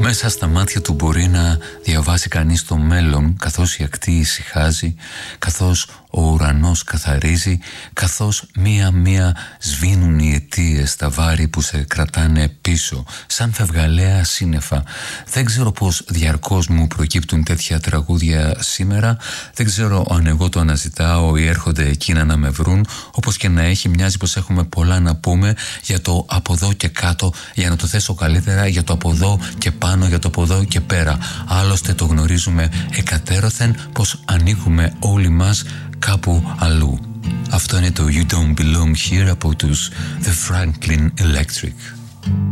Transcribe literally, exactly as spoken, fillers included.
Μέσα στα μάτια του μπορεί να διαβάσει κανείς το μέλλον, καθώς η ακτή ησυχάζει, καθώς ο ουρανός καθαρίζει, καθώς μία-μία σβήνουν οι αιτίες, τα βάρη που σε κρατάνε πίσω, σαν φευγαλαία σύννεφα. Δεν ξέρω πως διαρκώς μου προκύπτουν τέτοια τραγούδια σήμερα, δεν ξέρω αν εγώ το αναζητάω ή έρχονται εκείνα να με βρουν. Όπως και να έχει, μοιάζει πως έχουμε πολλά να πούμε για το από εδώ και κάτω, για να το θέσω καλύτερα, για το από εδώ και πάνω, για το από εδώ και πέρα. Άλλωστε το γνωρίζουμε εκατέρωθεν πως ανοίγουμε όλοι μας κάπου αλλού. Αυτό είναι το You Don't Belong Here από τους The Franklin Electric.